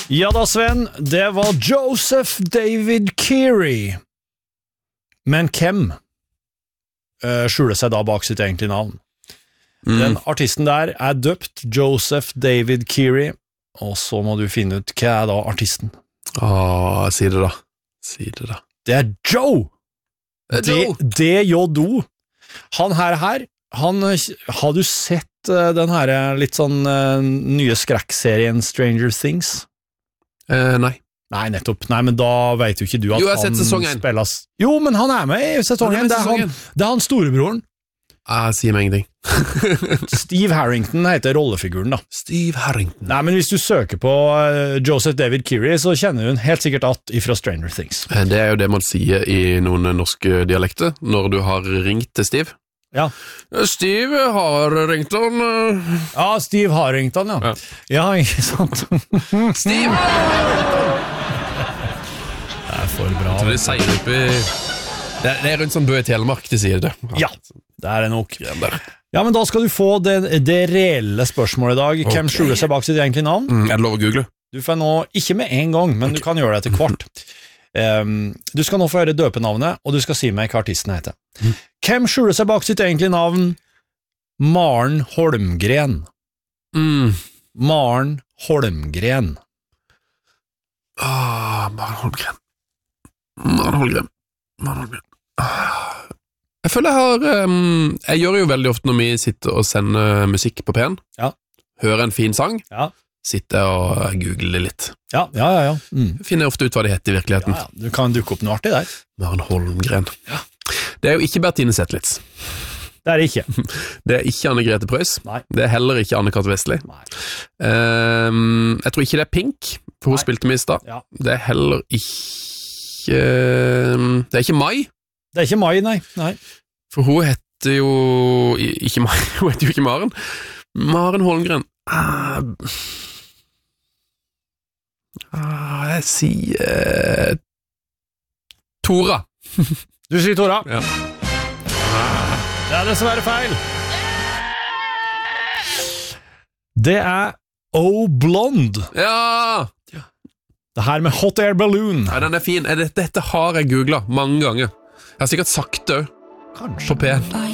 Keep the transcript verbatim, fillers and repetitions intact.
Ja da, Sven, det var Joseph David Keary. Men hvem uh, skjuler seg da bak sitt egentlige navn? Mm. Den artisten der er døpt Joseph David Keary, og så må du finne ut hva er da artisten. Åh, si det da. Si det da. Det er Joe! D-J-O. Han her her, han, har du sett uh, den her litt sånn uh, nye skrekkserien Stranger Things? Uh, nei. Nei, nettopp. Nei, men da vet jo ikke du at jo, jeg har han sett sesongen. Spilles. Jo, men han er med i sesongen. Det er han, det er han storebroren. Jeg sier meg ingenting. Steve Harrington heter rollefiguren da. Steve Harrington. Nei, men hvis du søker på uh, Joseph David Keary, så kjenner hun helt sikkert at ifra Stranger Things. Det er jo det man sier i noen norske dialekter, når du har ringt til Steve. Ja. Steve Harrington. Ja, Steve Harrington, ja. Ja, ja ikke sant. Steve Harrington! Det er for bra. Så det sier opp i... Det er, det er rundt som Bø i Telemark, de sier det. Ja, det er det nok. Ja, men da skal du få det, det reelle spørsmålet i dag. Hvem okay. skjuler seg bak sitt egentlige navn? Mm, jeg lover å google. Du får nå, ikke med en gang, men okay. du kan gjøre det etter kvart. Um, du skal nå få høre døpenavnet, og du skal si meg hva artisten heter. Mm. Hvem skjuler seg bak sitt egentlige navn? Maren Holmgren. Mm. Maren Holmgren. Ah, Maren Holmgren. Maren Holmgren. Maren Holmgren. Jeg føler jeg har um, jeg gjør jo veldig ofte når vi sitter og sender musikk på P en, ja. Hører en fin sang, ja. Sitter og googler litt. Ja, ja, ja, ja. Mm. Finner ofte ut hva det heter i virkeligheten. Ja, ja. Du kan dukke opp noe artig der. Maren Holmgren. Ja. Det er jo ikke Bertine Zetlitz. Det er det ikke. Det er ikke Anne-Grete Preus. Nei. Det er heller ikke Anne-Kat. Vestli. Nei. Um, jeg tror ikke det er Pink, for hun Nei. Spilte med i stad. Ja. Det er heller ikke Det er ikke Mai. Det er ikke Mai, nei. nei. For hun heter jo ikke Mai, hun heter jo ikke Maren. Maren Holmgren. Ah, ah, jeg sier Tora. Du sier Tora? Ja. Det er dessverre feil. Det er O Blonde. Ja! Det her med Hot Air Balloon. Ja, den er fin. Dette, dette har jeg googlet mange ganger. Jeg har sikkert sagt det på P en.